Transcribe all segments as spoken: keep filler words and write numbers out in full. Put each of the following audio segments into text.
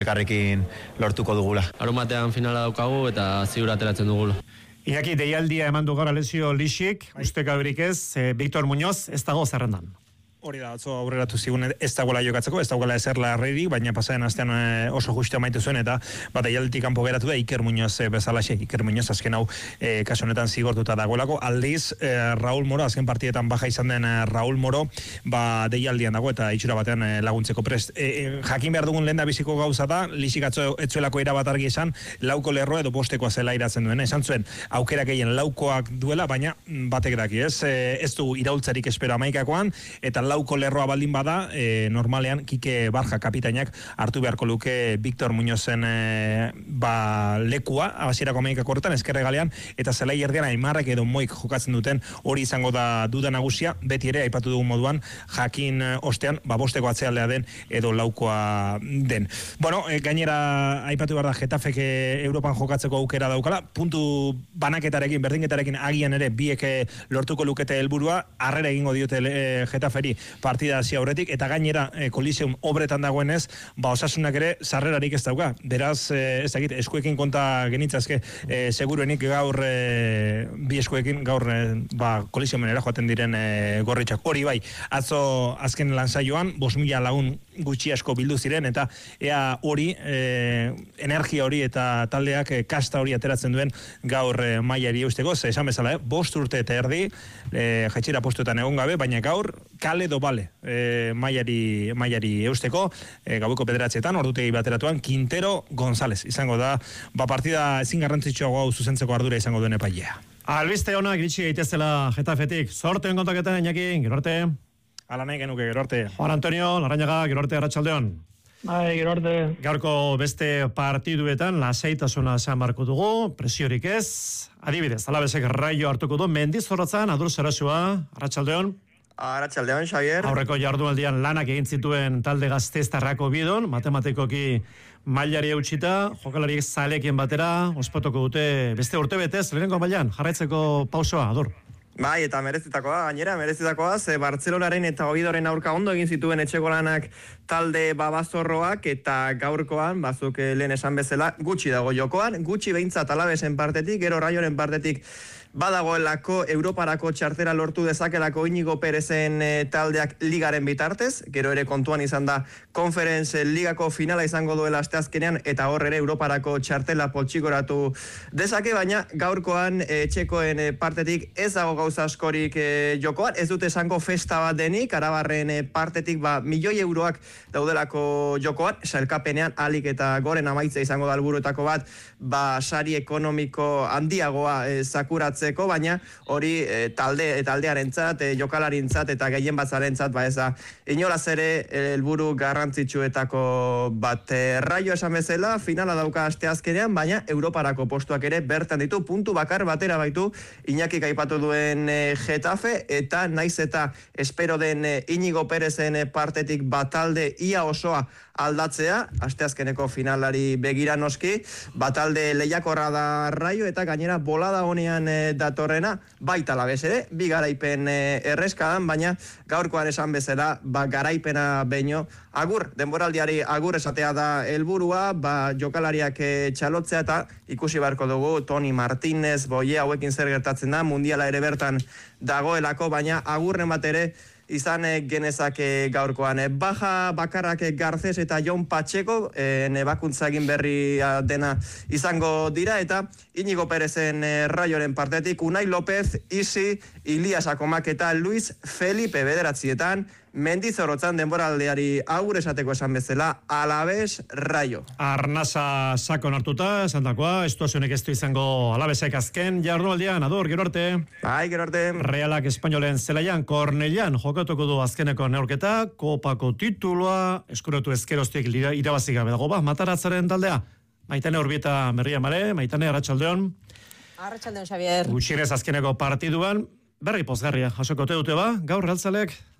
Elkarrekin lortuko dugula. Aromatean finala daukagu eta ziur ateratzen dugula. Iñaki, deialdia eman du gaur Alessio Lixik, uste gaurik ez, eh, Victor Muñoz ez dago zerrendan. Hori da, atzo aurreratu zigun ez dagoela jokatzeko, ez dagoela ezer larririk, baina pasaren astean oso justu amaitu zuen, eta bat aialdetik kanpo geratu da Iker Muñoz bezalaxe, Iker Muñoz azken hau e, kasu honetan zigortuta dagoelako, aldiz e, Raúl Moro, azken partidetan baja izan den e, Raúl Moro, ba deialdian dago eta itxura batean e, laguntzeko prest. E, e, jakin behar dugun lehen da biziko gauza da, Lixik atzo etzuelako erabat argi esan, lauko lerroa edo bostekoa zela iratzen duen, esan zuen aukerak egin laukoak duela, baina batek daki, ez, e, ez du iraultzarik espero amaikakoan, eta lauko lerroa baldin bada, e, normalean Kike Barja kapitainak hartu beharko luke Victor Muñozen e, ba, lekua, abasierako amaikako horretan, eskerre galean, eta zelai erdian Aimarrek edo Moik jokatzen duten, hori izango da duda nagusia, beti ere, aipatu dugun moduan, jakin ostean, ba, bosteko atzealdea den, edo laukoa den. Bueno, e, gainera, aipatu behar da, Getafek Europan jokatzeko aukera daukala, puntu banaketarekin, berdinketarekin agian ere, biek lortuko lukete helburua, harrera egingo diote e, Getaferi partida hasi aurretik, eta gainera e, koliseum obretan dagoenez, ba osasunak ere sarrerarik ez dauka. Beraz, e, ez dakit, eskuekin konta genitzazke, e, seguruenik gaur e, bi eskuekin gaur e, ba koliseumenera joaten diren e, gorritxak. Hori bai, atzo azken lansaioan bost mila lagun gutxi asko bildu ziren, eta ea hori e, energia hori eta taldeak e, kasta hori ateratzen duen gaur e, mailari eusteko, ze esan bezala, eh? bost urte eta erdi e, jaitxera postuetan egon gabe, baina gaur kale do bale e, mailari, mailari eusteko, e, gaueko pederatzietan, ordutegi bateratuan, Quintero González izango da, ba partida ezin garrantzitsuago hau zuzentzeko ardura izango duen epailea. Albiste honak iritsi gaitezela Getafetik, sorteen kontaketan, Iñaki, gero arte. Ala nahi genuke, gero arte. Juan Antonio, Larrañaga, gero arte, arratsaldeon. Bai, gero arte. Gaurko beste partiduetan lasaitasuna esan barko dugu, presiorik ez. Adibidez, Alabesek Raio hartuko du, Mendizorrotzan, Adur Sarasua, arratsaldeon. Arratsaldeon, Xavier. Aurreko jardunaldian lanak egin zituen talde Gasteiztarrako bidon, matematikoki mailari eutxita, jokalariek zalekin batera, ospatuko dute beste urte betez, lehenengo mailan, jarraitzeko pausoa, Adur. Bai, eta merezitakoa, gainera, merezitakoa, ze Bartzelonaren eta Ovidoren aurka ondo egin zituen etxeko lanak talde babazorroak, eta gaurkoan, bazuk lehen esan bezala, gutxi dago jokoan, gutxi behintzat Alabesen partetik, gero Raioren partetik, badagoelako Europarako txartera lortu dezakelako Inigo Perezen e, taldeak ligaren bitartez, gero ere kontuan izan da Conference ligako finala izango duela asteazkenean, eta hor ere Europarako txartela poltsikoratu dezake, baina gaurkoan e, txekoen e, partetik ez dago gauza askorik e, jokoan, ez dute esango festa bat denik, Arabarren e, partetik ba milioi euroak daudelako jokoan, sailkapenean alik eta goren amaitza izango da helburuetako bat, ba sari ekonomiko handiagoa e, sakuratzen, baina hori e, talde taldearentzat, e, jokalarintzat eta gehien batzarentzat ba ez da inolaz ere helburu garrantzitsuetako bat. E, Raio esan bezala finala dauka asteazkenean, baina Europarako postuak ere bertan ditu, puntu bakar batera baitu Iñakik aipatu duen e, Getafe, eta naiz eta espero den e, Inigo Perezen e, partetik batalde ia osoa aldatzea, asteazkeneko finalari begira noski, batalde lehiakorra da Raio, eta gainera bolada honean e, datorrena, baita Alabes ere, bi garaipen e, erreskadan, baina gaurkoan esan bezala, ba garaipena beino, agur, denboraldiari agur esatea da helburua, ba jokalariak e, txalotzea, eta ikusi beharko dugu Toni Martínez, Boie hauekin zer gertatzen da, mundiala ere bertan dagoelako, baina agurren bat ere izan genezake gaurkoan. Baja bakarrak Garces eta Jon Pacheco, e, nebakuntza egin berria dena izango dira, eta Inigo Perezen e, Raioren partetik Unai López, Isi, Ilias Akomak eta Luis Felipe bederatzietan, Mendizorrotzan denboraldeari agur esateko esan bezala, Alabes Raio. Arnasa sakon hartuta, esan dakoa, estuazionek ez du izango Alabesek azken jardunaldian, Adur, gero arte. Bai, gero arte. Realak Espainolen zelaian, Kornelian jokatuko du azkeneko neurketa, kopako tituloa, eskuratu ezkeroztiek irabazi gabe dago, ba, Mataratzaren taldea. Maitane Urbieta Merria Mare, Maitane, arratsaldeon. Arratsaldeon, Xavier. Gutxirez azkeneko partiduan, berri pozgarria, jasoko dute ba, gaur realtzalek.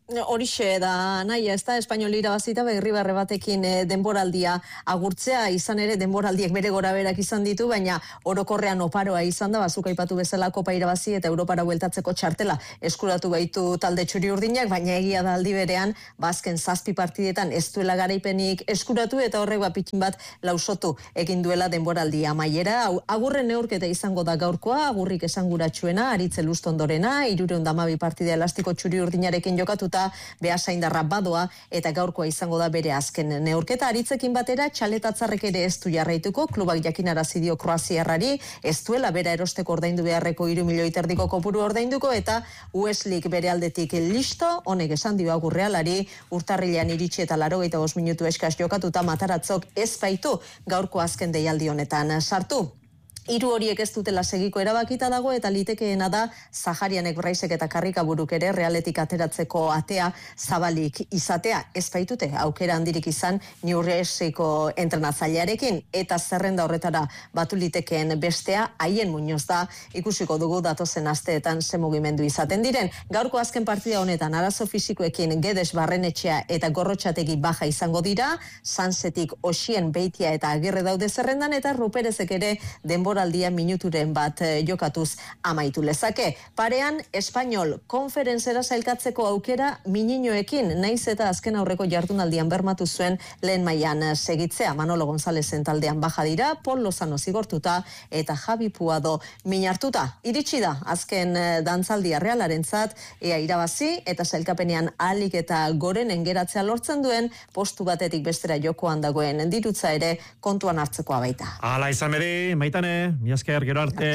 Horixe da naia, ez da, Espainol irabazita Irribarre batekin denboraldia agurtzea, izan ere denboraldiek bere goraberak izan ditu, baina orokorrean oparoa izan da, bazuk aipatu bezala kopa irabazi eta Europara bueltatzeko txartela eskuratu baitu talde txuri urdinak, baina egia da aldi berean, bazken zazpi partidetan ez duela garaipenik eskuratu eta horrek bapikin bat lausotu egin duela denboraldia amaiera. Agurren neurketa izango da gaurkoa, agurrik esanguratsuena, Aritze Lustondorena, hirureun eta hamabi partida elastiko txuri urdinarekin jokatu Beasaindarra badoa eta gaurkoa izango da bere azken neurketa. Aritzekin batera txaletatzarrek ere ez du jarraituko, klubak jakinarazi dio kroaziarrari, ez duela bera erosteko ordaindu beharreko hiru milioi terdiko kopuru ordainduko eta Ueslik bere aldetik listo, honek esan dio agurrealari, urtarrilean iritsi eta laurogeita bost minutu eskas jokatuta Mataratzok ez baitu gaurko azken deialdi honetan sartu. Hiru horiek ez dutela segiko erabakita dago eta litekeena da Zaharianek Braisek eta Karrikaburuk ere Realetik ateratzeko atea zabalik izatea. Ez baitute aukera handirik izan Newcastleko entrenatzailearekin eta zerrenda horretara batu litekeen bestea Haien Muñoz da. Ikusiko dugu datozen asteetan ze mugimendu izaten diren. Gaurko azken partida honetan arazo fisikoekin Gedes Barrenetxea eta Gorrotxategi baja izango dira, Sansetik Osien Beitia eta Agirre daude zerrendan eta Ruperezek ere denbora aldia minuturen bat jokatuz amaitu lezake. Parean, Espainol konferentzera sailkatzeko aukera mininoekin, naiz eta azken aurreko jardunaldian bermatu zuen lehen mailan segitzea. Manolo Gonzalezen taldean baja dira, Pol Lozano zigortuta eta Javi Puado minartuta. Iritsi da, azken dantzaldia Realarentzat, ea irabazi eta sailkapenean ahalik eta gorenen geratzea lortzen duen, postu batetik bestera jokoan dagoen dirutza ere kontuan hartzekoa baita. Ala izan ere, Maitane, mi esker gero arte.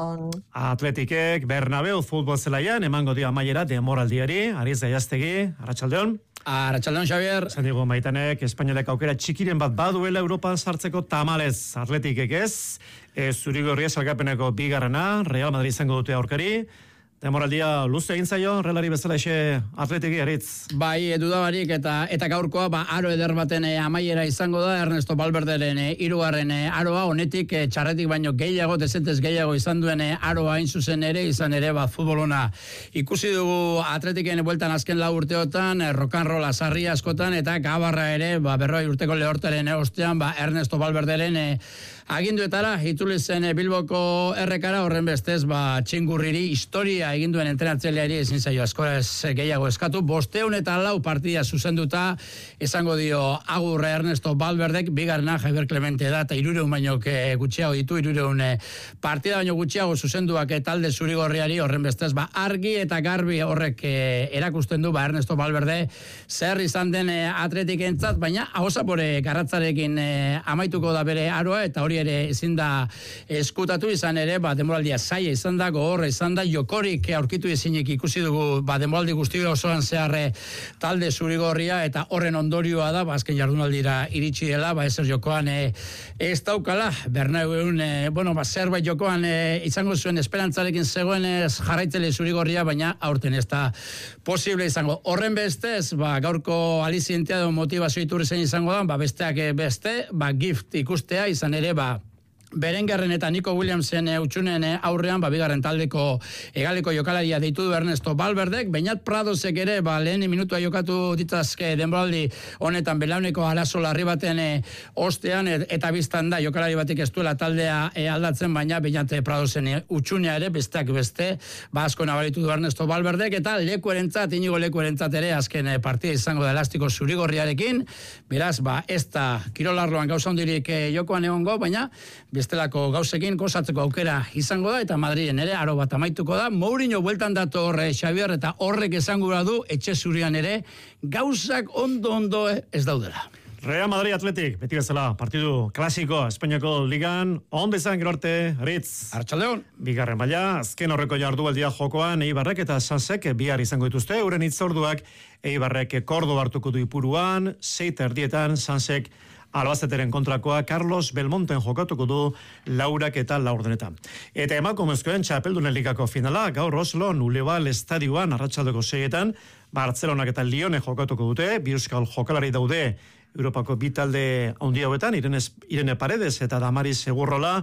Atletikek Bernabeu futbol zelaian emango dio amaiera demoraldiari, Ariz Gaiaztegi, Arratsaldeon. Arratsaldeon, Xavier. Esan digu Maitanek Espainolek aukera txikiren bat baduela Europan sartzeko tamalez Atletikek ez, e, Zurigorria salgapeneko bigarrena, Real Madrid izango dute aurkari. Demoraldia luze egin zaio, relari bezala ese Atletiki Aritz. Bai, dudabarik eta eta gaurkoa ba aro eder baten e, amaiera izango da Ernesto Valverderen e, hirugarren e, aroa, honetik e, txarretik baino gehiago, dezentez gehiago izan duen e, aroa hain zuzen ere, izan ere ba futbolona. Ikusi dugu Atletiken bueltan azken lau urteotan, e, rock and roll sarri askotan eta gabarra ere, ba berroi urteko lehortaren e, ostean, ba Ernesto Valverderen e, aginduetara itzuli zen e, Bilboko errekara, horren bestez ba txingurriri historia egin duen entrenatzaileari ezin zaio askora ez gehiago eskatu. Bosteun eta lau partida zuzenduta esango dio agurre Ernesto Valverdek, bigarrena Javier Clemente da eta hirureun baino gutxiago ditu, hirureun partida baino gutxiago zuzenduak talde zurigorriari, horren bestez ba argi eta garbi horrek erakusten du ba Ernesto Valverde zer izan den Atletikentzat, baina ahosapore garratzarekin amaituko da bere aroa eta hori ere ezin da eskutatu, izan ere ba denboraldia zaila izan da, gogorra izan da, jokorik aurkitu ezinik ikusi dugu ba denboraldi guztia osoan zeharre talde zurigorria eta horren ondorioa da ba azken jardunaldira iritsi dela, ba ezer jokoan e, ez daukala Bernabeun e, bueno ba zerbait jokoan e, izango zuen esperantzarekin zegoen jarraitzele zurigorria, baina aurten ez da posible izango. Horren bestez ba gaurko alizientea edo motivazio iturri zein izango da, ba besteak beste ba gift ikustea, izan ere ba Berengerren eta Nico Williamsen utxunen aurrean, ba, bigarren taldeko egaleko jokalaria deitu du Ernesto Valverdek, Beñat Pradosek ere, ba, lehen minutua jokatu ditazke denboraldi honetan belauneko arazo larri baten e, ostean, et, eta biztan da jokalari batik ez duela taldea e, aldatzen, baina Beñat Pradosen e, utxunea ere, besteak beste, ba, asko nabaritu du Ernesto Valverdek, eta lekuerentzat, inigo lekuerentzat ere, azken e, partida izango da elastiko zurigorriarekin, beraz, ba, ez da kirolarloan gauza hondirik e, jokoan egongo, baina, bestelako gauzekin gozatzeko aukera izango da eta Madriden ere aro bat amaituko da. Mourinho bueltan dato horre Xavier eta horrek esangura du etxe zurian ere gauzak ondo-ondo ez daudela. Real Madrid Atletik, beti bezala, partidu klasiko Espainiako ligan, ondo izan gero arte, Aritz. Arratsaldeon. Bigarren maila, azken horreko jardunaldia jokoan Eibarrek eta Sansek bihar izango dituzte, euren hitzorduak Eibarrek Kordo hartuko du Ipuruan, sei erdietan Sansek Albazeteren kontrakoa Carlos Belmonten jokatuko du laurak eta laurdenetan. Eta emakumezkoen txapeldunen ligako finala, gaur Oslon Ulebal estadioan arratsaldeko seietan, Bartzelonak eta Lione jokatuko dute, bi euskal jokalari daude Europako bi talde handi hauetan, Irene, Irene Paredes eta Damaris Segurrola,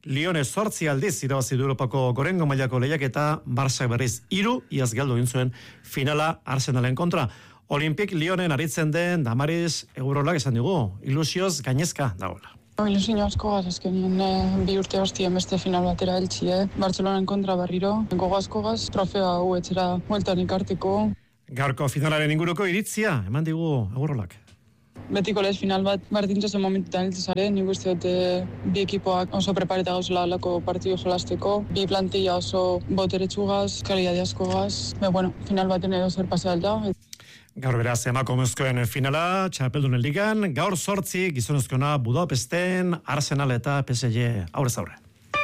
Lione zortzi aldiz irabazi du Europako gorengo mailako lehiaketa, Barça berriz hiru, iaz galdu egin zuen finala Arsenalen kontra. Olimpik Lionen aritzen den Damaris Eurolak esan digu, ilusioz gainezka dagoela. Ilusio asko gaz, azkenien eh, bi urte bastien beste final batera eltsi, eh? Bartzelonan kontra berriro, gogazko gaz, trofea hau etxera mueltan ikarteko. Gaurko finalaren inguruko iritzia, eman digu Eurolak. Betiko lez final bat, bardintzazen momentutan eltzizare, nik uste dute bi ekipoak oso prepareta gauzela alako partidu jolasteko, bi plantilla oso boteretsugaz, kalidade asko gaz, be, bueno, final baten edo zer pasea da. Gaur beraz, emakumezkoen finala, txapeldunen ligan, gaur sortzi gizonezkoena Budapesten, Arsenal eta P S G aurrez aurre.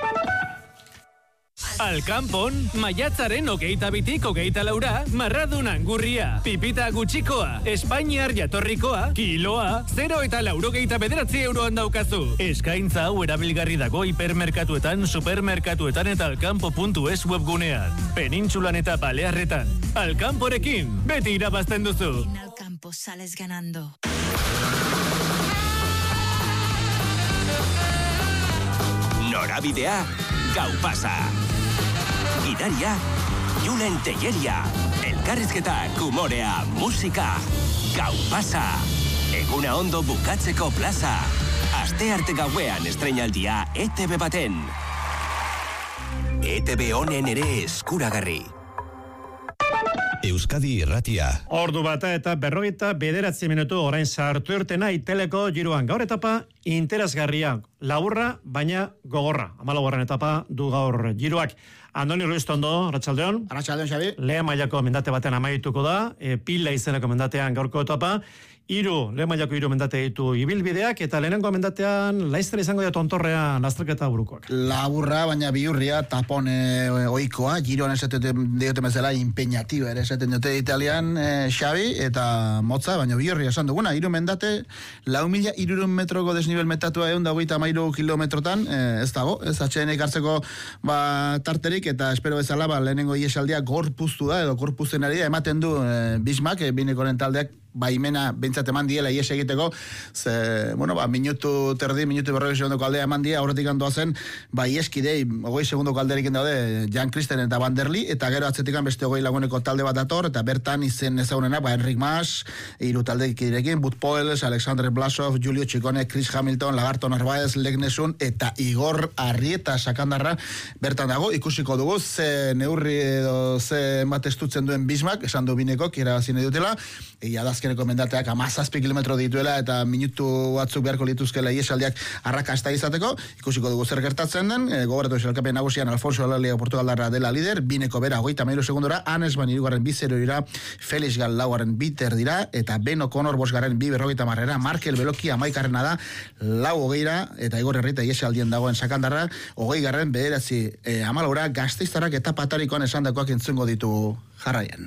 Alkanpon, maiatzaren hogeita bitik hogeita laura, marradun angurria, pipita gutxikoa, Espainiar jatorrikoa, kiloa, zero eta laurogeita bederatzi euroan daukazu. Eskaintza hau erabilgarri dago hipermerkatuetan, supermerkatuetan eta alkanpo puntu es webgunean. Penintsulan eta Balearretan. Alkanporekin, beti irabazten duzu. En Alcampo sales ganando. Norabidea, gau pasa. Gidaria, Julen Telleria. Elkarrizketak, humorea, musika. Gau pasa. Eguna ondo bukatzeko plaza. Aste arte gauean estreinaldia E T B baten. E T B honen ere eskuragarri. Euskadi Irratia. Ordu bata eta berrogeita bederatzi minutu orain sartu irtena iteleko giroan. Gaur etapa interesgarria, laburra baina gogorra. Hamalaugarren etapa du gaur giroak. Andoni Ruiz Tondo, Arratsaldeon. Arratsaldeon, Xabi. Lehen mailako mendate baten amaituko da, e, pila izeneko mendatean gaurko etapa. Hiru, lehen mailako hiru mendate ditu ibilbideak, eta lehenengo mendatean laizter izango da tontorrea lasterketa burukoak. Laburra, baina bihurria, tapon e, oikoa, giroan esaten diote bezala impeñatiba, ere esaten dute italian e, Xabi, eta motza, baina bihurria esan duguna, hiru mendate, lau mila hirurehun metroko desnivel metatua egun da hogeita hamairu kilometrotan, e, ez dago, ez atxenek hartzeko ba, tarterik, eta espero bezala, ba, lehenengo iesaldia gorpuztu da, edo gorpuzten ari da, ematen du e, Bismak, e, binekoren taldeak, baimena bentsat eman diela ies egiteko, ze, bueno, ba, minutu terdi, minutu berroi segundoko aldea eman die, aurretik handoa zen, ba, ieskidei, ogoi segundoko alderik daude, Jan Kristen eta Van der Lee, eta gero atzetikan beste ogoi laguneko talde bat dator, eta bertan izen ezagunena, ba, Enric Mas, hiru taldeik irekin, Bud Poels, Alexander Blasov, Julio Txikone, Chris Hamilton, Lagarto Narvaez, Legnesun, eta Igor Arrieta sakandarra bertan dago, ikusiko dugu, ze neurri edo ze matestutzen duen Bismak, esan du bineko, kira zine dutela, egia da azkeneko mendateak amazazpi kilometro dituela eta minutu batzuk beharko lituzkela iesaldiak arrakasta izateko, ikusiko dugu zer gertatzen den, e, gogoratu esalkapen nagusian Alfonso Alalia Portugaldarra dela lider, bineko bera hogeita hamairu segundora, Anes Ban hirugarren bi zero dira, Felix Gal laugarren bi ter dira, eta Ben O'Connor bosgarren bi berrogeita marrera, Markel Beloki amaikarrena da, lau hogeira, eta Igor Herrita iesaldien dagoen sakandarra, hogei garren bederatzi e, amalaura, Gasteiztarrak eta patarikoan esandakoak entzungo ditu jarraian.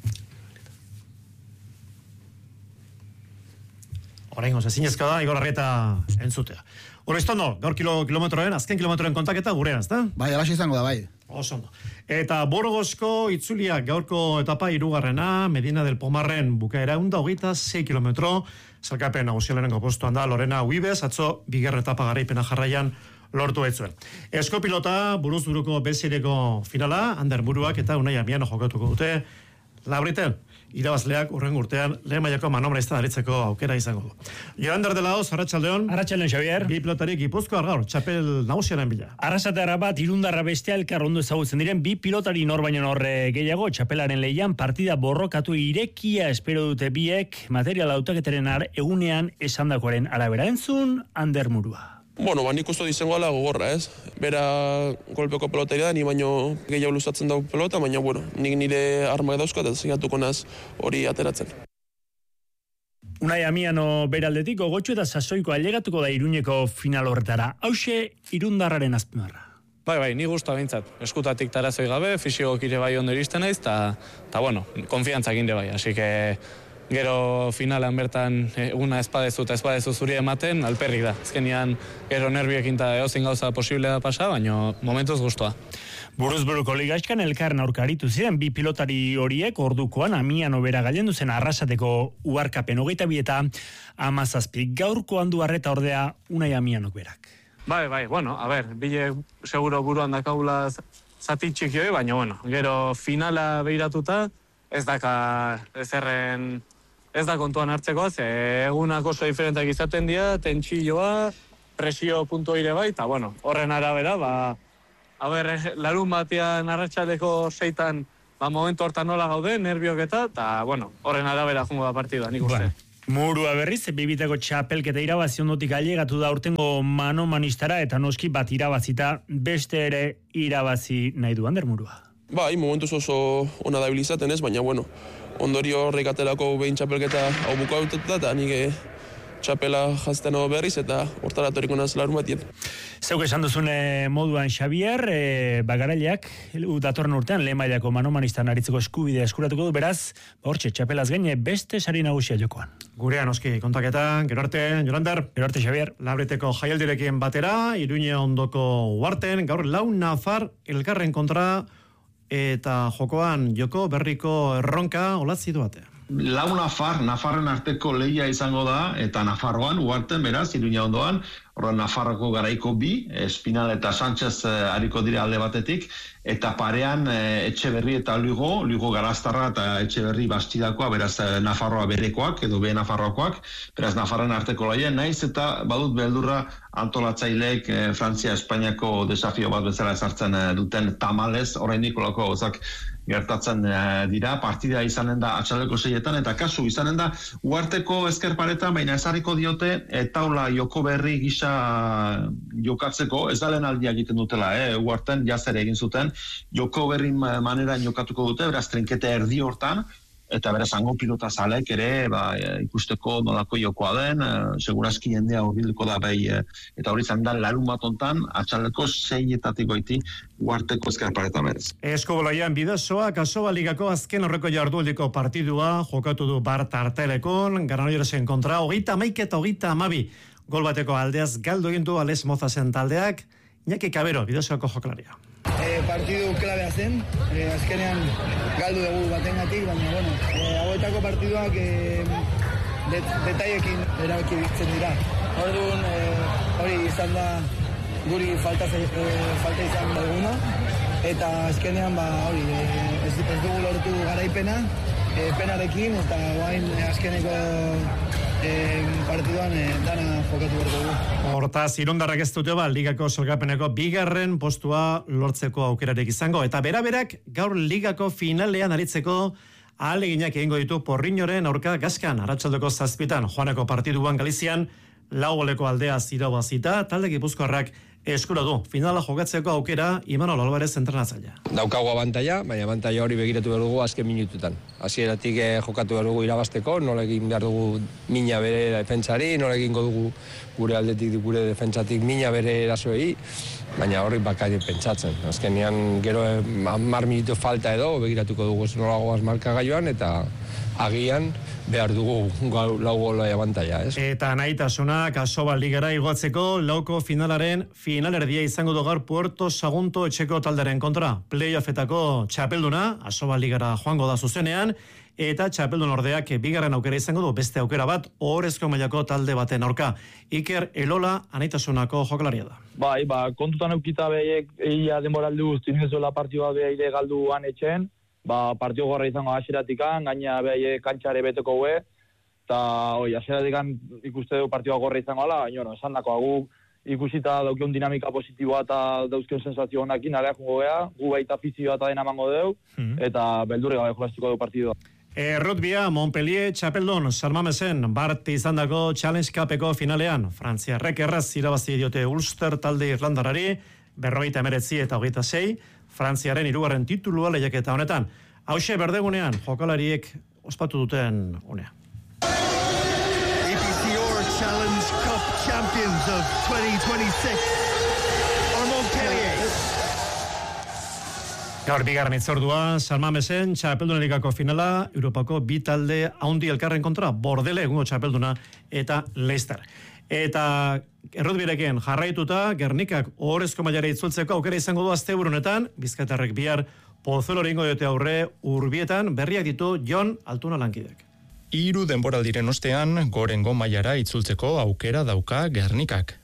Oraingoz ezinezkoa da Igor Arrieta entzutea. Horreztondo, gaur kilo, kilometroen, azken kilometroen kontaketa gurean, ezta? Bai, alaxe izango da, bai. Oso ondo. Eta Burgosko itzuliak gaurko etapa hirugarrena, Medina del Pomarren bukaera ehun eta hogeita sei kilometro, zalkapen nagusialenengo postuan da Lorena Uibes, atzo bigarren etapa garaipena jarraian lortu etzuen. Eskopilota buruz buruko bezireko finala, Ander Buruak eta Unai Amiano jokatuko dute. Labritel, irabazleak urren urtean lehen mailako manobraizta daritzeko aukera izango du. Joander de Laoz, Arratsaldeon. Arratsaldeon, Xavier. Bi pilotarik Gipuzkoar gaur, txapel nagusiaren bila. Arrasaterra bat, irundarra bestea elkar ondo ezagutzen diren bi pilotari nor baino horre gehiago, txapelaren lehian partida borrokatu irekia espero dute biek, material hautaketaren egunean esandakoaren arabera entzun, Ander Murua. Bueno, ba, nik uste izango ala gogorra, ez? Bera golpeko pelotari da, ni baino gehiago luzatzen dago pelota, baina, bueno, nik nire armak dauzkat, eta zingatuko naz hori ateratzen. Unai Amiano beraldetik, gogotxu eta sasoiko ailegatuko da Iruñeko final horretara. Hauxe, irundarraren azpimarra. Bai, bai, ni guztua bintzat. Eskutatik tarazoi gabe, fisiogok ire bai ondo iristen naiz, eta, bueno, konfiantzak inde bai, así que gero finalan bertan eguna espadezu eta espadezu zuri ematen, alperrik da. Azkenian gero nervioekin eta eozin gauza posible da pasa, baina momentuz guztua. Buruzburuko ligaxkan elkarren aurka aritu ziren bi pilotari horiek ordukoan Amiano bera gailendu zen Arrasateko uharkapen hogeita bi eta hamazazpi. Gaurko handu arreta ordea Unai Amianok berak. Bai, bai, bueno, a ber, bile seguro buruan dakagula zati txikioi, baina, bueno, gero finala behiratuta, ez daka ezerren, ez da kontuan hartzeko, ze egunak oso diferentak izaten dira, tentsilloa, presio puntu ire bai, eta, bueno, horren arabera, ba, a ber, larun batean arratsaleko seitan, ba, momentu hortan nola gaude, nerviok eta, eta, bueno, horren arabera jungo da partida, nik uste. Ba. Murua berriz, bibitako txapelketa irabazi ondotik ailegatu da urtengo mano manistara eta noski bat irabazita beste ere irabazi nahi du Ander Murua. Bai, momentuz oso ona dabilizaten ez, baina bueno, ondorio horrek aterako behin txapelketa hau buka autetuta eta nik txapela jazten hau berriz eta hortara toriko naz larun batien. Zeuk esan duzune moduan Xavier, e, bagaraileak datorren urtean lehen mailako manomanistan aritzeko eskubidea eskuratuko du, beraz, hortxe txapelaz gaine beste sari nagusia jokoan. Gurean oski kontaketan, gero arte, Jolander. Gero arte, Xavier. Labreteko jaialdirekin batera, Iruña ondoko uarten, gaur lau nafar elkarren kontra eta jokoan joko berriko erronka olatzi duate. Lau Nafar, Nafarren arteko lehia izango da, eta Nafarroan, uarten, beraz, Iruña ondoan, horren Nafarroko garaiko bi, Espinal eta Sánchez eh, ariko dira alde batetik, eta parean eh, Etxeberri eta Lugo, Lugo Garaztarra eta Etxeberri Bastidakoa, beraz eh, Nafarroa berekoak, edo be Nafarroakoak, beraz Nafarren arteko lehia, naiz eta badut beldurra antolatzaileek eh, Frantzia Espainiako desafio bat bezala ezartzen eh, duten tamalez, oraindik olako gauzak gertatzen uh, dira, partida izanen da atxaleko seietan, eta kasu izanen da uarteko ezker paretan, baina ezarriko diote e, taula joko berri gisa jokatzeko, ez da lehen aldia egiten dutela, eh? Uarten jazere egin zuten, joko berri maneran jokatuko dute, beraz trinkete erdi hortan, eta beraz hango pilota zalek ere ba, ikusteko nolako jokoa den, e, segurazki jendea horbilduko da bai, e, eta hori izan da larun bat ontan, atxaleko seietatik goiti uarteko ezkerparetan berez. Eskobolaian bidazoa, Kasoba Ligako azken horreko jardueliko partidua, jokatu du Bart Artelekon, Granollerasen kontra, hogeita maik eta hogeita amabi, gol bateko aldeaz galdu egin du Ales Mozasen taldeak, Iñaki Kabero, bidazoako jokalaria. E, partidu klabea zen, e, azkenean galdu dugu batengatik, baina bueno, e, hauetako partiduak e, det, detaiekin erabaki bitzen dira. Orduan, e, hori izan da guri falta, e, falta izan duguna, eta azkenean ba, hori, e, ez, ez dugu lortu garaipena, e, penarekin, eta guain e, azkeneko e, partiduan e, dana jokatu behar dugu. Hortaz, Irondarrak ez dute ba, ligako solgapeneko bigarren postua lortzeko aukerarek izango, eta beraberak gaur ligako finalean aritzeko ahaleginak egingo ditu Porriñoren aurka Gaskan, arratsaldeko zazpitan, joaneko partiduan Galizian, lau goleko aldea zirabazita, talde Gipuzkoarrak eskura du. Finala jokatzeko aukera Imanol Alvarez entrenatzailea. Daukagu abantaila, baina abantaila hori begiratu behar dugu azken minututan. Hasieratik eh, jokatu behar dugu irabazteko, nola egin behar dugu mina bere defentsari, nola egingo dugu gure aldetik gure defentsatik mina bere erasoei, baina horri bakari pentsatzen. Azkenean gero hamar minutu falta edo begiratuko dugu nola goaz markagailuan eta agian behar dugu lau gola abantaila, ez? Eta nahitasuna Kasoba Ligara igoatzeko lauko finalaren finalerdia izango du gaur Puerto Sagunto etxeko talderen kontra. Playoffetako txapelduna Asoba Ligara joango da zuzenean, eta txapeldun ordeak bigarren aukera izango du beste aukera bat ohorezko mailako talde baten aurka. Iker Elola anaitasunako jokalaria da. Bai, ba, kontutan eukita behiek egia denboraldi guzti nizuela partioa behire galdu anetxen, ba, partio gorra izango asiratikan, gaina behaie kantxare beteko hue, eta oi, asiratikan ikuste du partioa gorra izango ala, baina esan dako agu ikusita daukeun dinamika positiboa eta dauzkeun sensazio honakin, alea jungo geha, gu baita fizioa eta dena mango deu, eta beldurri gabe jolastiko du partidua. Errutbia, Montpellier, Txapeldun, Sarmamesen, Bart izandako Challenge Cupeko finalean, Frantziarrek erraz irabazi diote Ulster talde Irlandarari, berrogeita emeretzi eta hogeita sei, Frantziaren hirugarren titulua lehiaketa honetan. Hauxe berdegunean, jokalariek ospatu duten unea. A P C O Challenge Cup champions of twenty twenty-six are Montpellier. Gaur bigarren itzordua, Salmamesen, Txapelduna Ligako finala, Europako bi talde haundi elkarren kontra, Bordele egungo Txapelduna eta Leicester. Eta errutbirekin jarraituta, Gernikak ohorezko mailara itzultzeko aukera izango du asteburunetan, Bizkaitarrek bihar Pozuelo egingo diote aurre Urbietan, berriak ditu Jon Altuna lankidek. Hiru denboraldiren ostean, gorengo mailara itzultzeko aukera dauka Gernikak.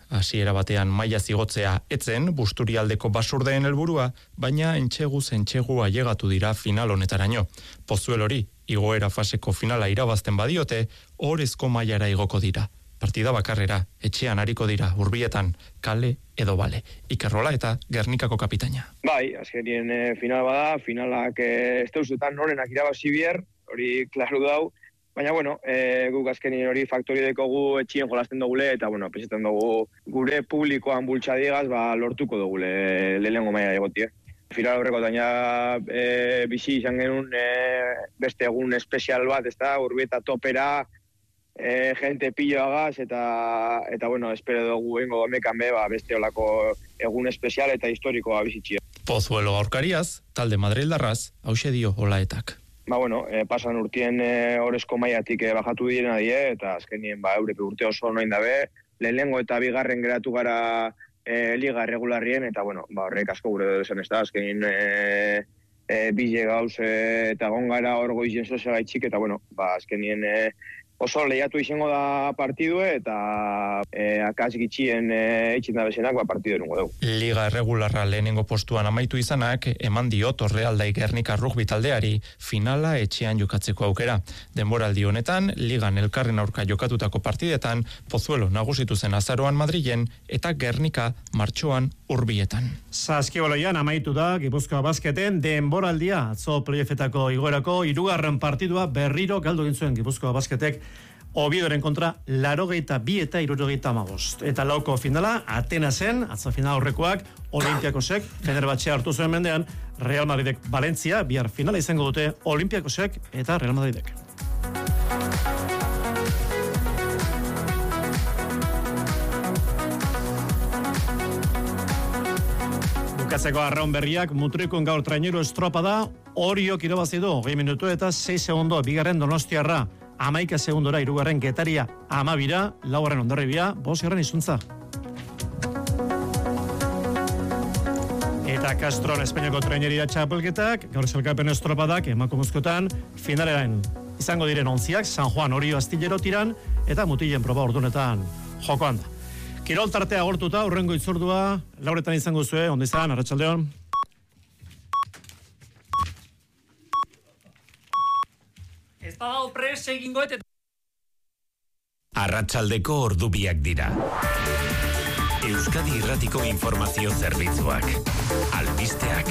Hasiera batean maila zigotzea etzen Busturialdeko basurdeen helburua, baina entxeguz entxegu ailegatu dira final honetaraino. Pozuelori igoera faseko finala irabazten badiote, orezko mailara igoko dira. Partida bakarrera, etxean ariko dira, Urbietan, kale edo bale. Ikerrola eta Gernikako kapitaina. Bai, azkenien e, final bada, finalak e, ez deuzutan norenak irabazi bier, hori klaru dau, baina, bueno, e, guk azkenien hori faktori dekogu etxien jolasten dugule, eta, bueno, pesetan dugu gure publikoan bultxadigaz, ba, lortuko dugule lehenengo maila egotie. Final horreko taina e, bizi izan genuen e, beste egun espezial bat, ez da, Urbieta topera, E, gente pilloagaz eta eta bueno, espero dugu ingo domekan be, ba, beste olako egun espezial eta historikoa bizitxia. Pozuelo aurkariaz, talde madrildarraz, hause dio olaetak. Ba bueno, e, pasan urtien e, orezko maiatik e, bajatu direna die, eta azkenien ba, eurek urte oso noin dabe, lehenengo eta bigarren geratu gara e, liga regularrien, eta bueno, ba, horrek asko gure dezen ez da, azkenien e, e, bile gauz e, eta gongara hor goizien zozera gaitxik, eta bueno, ba, azkenien e, oso lehiatu izango da partidue eta e, akaz gitxien e, itxin da bezenak ba, partidu erungo dugu. Liga erregularra lehenengo postuan amaitu izanak, eman diot Orrealdai Gernika rugbi taldeari finala etxean jokatzeko aukera. Denboraldi honetan, ligan elkarren aurka jokatutako partidetan, Pozuelo nagusitu zen azaroan Madrilen eta Gernika martxoan Urbietan. Saskibaloian amaitu da Gipuzkoa basketen denboraldia. Atzo playoffetako igoerako hirugarren partidua berriro galdu egin zuen Gipuzkoa basketek Oviedoren kontra larogeita bi eta hirurogeita hamabost. Eta lauko finala Atenasen, atzo final aurrekoak Olimpiakosek Fenerbahce hartu zuen mendean, Real Madridek Valencia, bihar finala izango dute Olimpiakosek eta Real Madridek. Bukatzeko arraun berriak, Mutrikun gaur traineru estropada, Oriok irabazi du, hogei minutu eta sei segundo, bigarren Donostiarra, amaika segundora, irugarren Getaria, amabira, laugarren Hondarribia, bosgarren Izuntza. Eta Castron Espainiako traineria txapelketak, gaur zelkapen estropadak, emakumezkotan, finalean izango diren onziak, San Juan Orio Astillero tiran, eta mutilen proba ordunetan jokoan da. Kirol tartea agortuta, urrengo itzordua, lauretan izango zuen, ondo izan, arratsaldeon. Ez badago pres egingo eta... Arratsaldeko ordubiak dira. Euskadi Irratiko informazio zerbitzuak. Albisteak.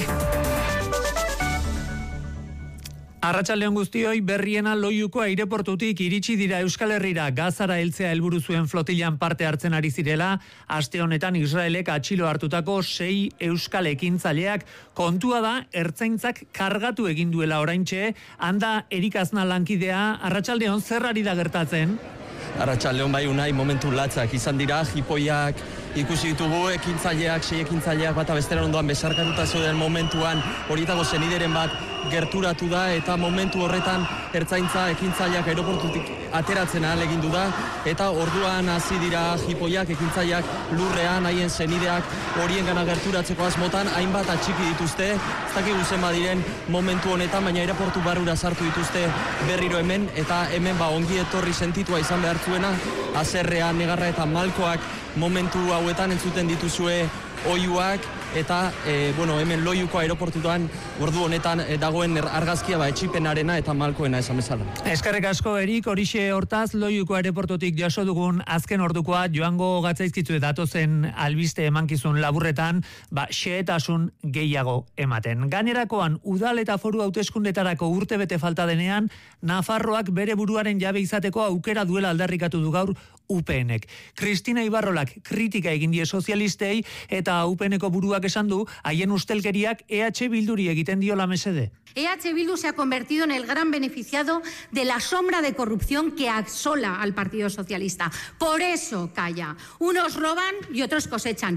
Arratsaldeon guztioi, berriena Loiuko aireportutik iritsi dira Euskal Herrira Gazara heltzea helburu zuen flotilan parte hartzen ari zirela, aste honetan Israelek atxilo hartutako sei euskal ekintzaileak. Kontua da, ertzaintzak kargatu egin duela oraintxe, handa Erik Azna lankidea. Arratsaldeon, zer ari da gertatzen? Arratsaldeon bai, Unai, momentu latzak izan dira, jipoiak ikusi ditugu, ekintzaileak, sei ekintzaileak bata besteran ondoan besarkatuta zeuden momentuan, horietako zenideren bat gerturatu da, eta momentu horretan ertzaintza ekintzaileak aeroportutik ateratzen ahal egindu da, eta orduan hasi dira jipoiak, ekintzaileak lurrean, haien zenideak horien gana gerturatzeko asmotan, hainbat atxiki dituzte, ez dakigu zen badiren momentu honetan, baina aeroportu barrura sartu dituzte berriro hemen, eta hemen ba ongi etorri sentitua izan behar zuena, Azerrea, Negarra eta Malkoak momentu hauetan entzuten dituzue oiuak, eta e, bueno, hemen Loiuko aeroportuan ordu honetan e, dagoen argazkia ba, etxipenarena eta Malkoena esan bezala. Eskerrik asko Erik, horixe hortaz Loiuko aeroportutik jaso dugun azken ordukoa joango gatzaizkitzu datozen albiste emankizun laburretan, ba, xehetasun gehiago ematen. Gainerakoan, udal eta foru hauteskundetarako urtebete falta denean, Nafarroak bere buruaren jabe izateko aukera duela aldarrikatu du gaur U PNek. Cristina Ibarrolak kritika egin die sozialistei eta U P Neko buruak esan du haien ustelkeriak E H Bilduri egiten diola mesede. E H Bildu se ha convertido en el gran beneficiado de la sombra de corrupción que asola al Partido Socialista. Por eso calla. Unos roban y otros cosechan.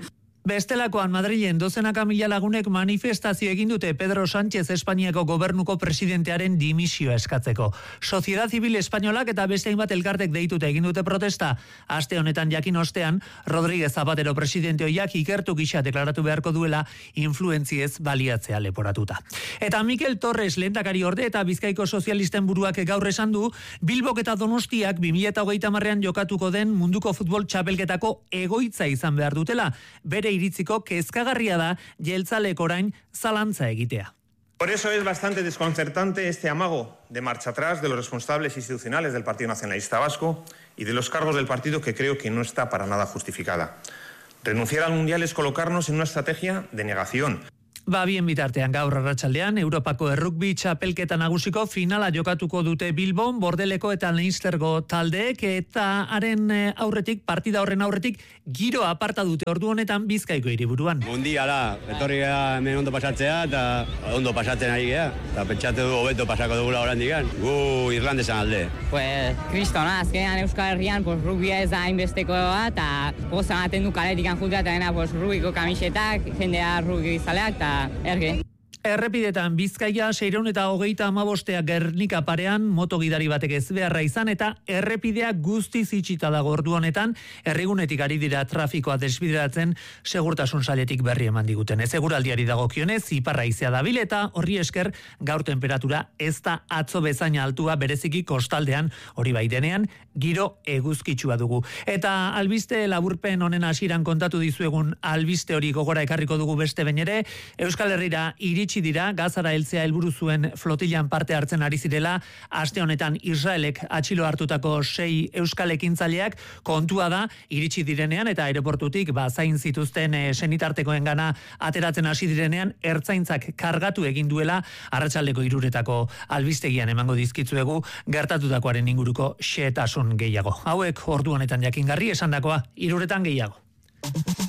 Bestelakoan Madrilen dozenaka mila lagunek manifestazio egin dute Pedro Sánchez Espainiako gobernuko presidentearen dimisioa eskatzeko. Sociedad Civil Espainolak eta beste hainbat elkartek deituta egin dute protesta. Aste honetan jakin ostean, Rodríguez Zapatero presidente ohiak ikertu gisa deklaratu beharko duela influentziez baliatzea leporatuta. Eta Mikel Torres lehendakari orde eta Bizkaiko sozialisten buruak gaur esan du, Bilbok eta Donostiak bi mila hogeita hamarrean jokatuko den munduko futbol txapelketako egoitza izan behar dutela. Bere iritziko kezkagarria da jeltzalek orain zalantza egitea. Por eso es bastante desconcertante este amago de marcha atrás de los responsables institucionales del Partido Nacionalista Vasco y de los cargos del partido que creo que no está para nada justificada. Renunciar al Mundial es colocarnos en una estrategia de negación. Ba, bien bitartean gaur arratsaldean Europako errugbi txapelketa nagusiko finala jokatuko dute Bilbon, Bordeleko eta Leinstergo taldeek eta haren aurretik, partida horren aurretik, giro aparta dute ordu honetan Bizkaiko hiriburuan. Mundiala, etorri gara hemen ondo pasatzea eta ondo pasatzen ari gea. Eta pentsatu du hobeto pasako dugula orandikan. Gu Irlandesan alde. Pues, kristona, azkenean Euskal Herrian pues, rugbia ez da hainbestekoa eta goza ematen du kaletikan jutea eta dena pues, rugbiko kamisetak, jendea rugbi zaleak eta erge. Errepidetan Bizkaia seiehun eta hogeita hamabostea Gernika parean moto gidari batek ez beharra izan eta errepidea guztiz itxita dago ordu honetan herrigunetik ari dira trafikoa desbideratzen segurtasun sailetik berri eman diguten. Seguraldiari dagokionez iparra haizea dabil eta horri esker gaur temperatura ez da atzo bezain altua bereziki kostaldean hori bai denean giro eguzkitsua dugu. Eta albiste laburpen honen hasieran kontatu dizuegun albiste hori gogora ekarriko dugu beste behin ere Euskal Herrira iritsi dira Gazara heltzea helburu zuen flotilan parte hartzen ari zirela aste honetan Israelek atxilo hartutako sei euskal ekintzaileak kontua da iritsi direnean eta aireportutik ba zain zituzten e, senitartekoengana ateratzen hasi direnean ertzaintzak kargatu egin duela arratsaldeko hiruretako albistegian emango dizkitzuegu gertatutakoaren inguruko xehetasun gehiago. Hauek ordu honetan jakingarri esandakoa hiruretan gehiago.